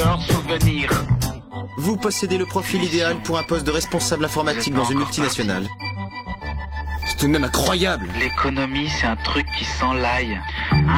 leurs souvenirs. Vous possédez le profil idéal pour un poste de responsable informatique dans une multinationale. C'est tout de même incroyable. L'économie, c'est un truc qui sent l'ail.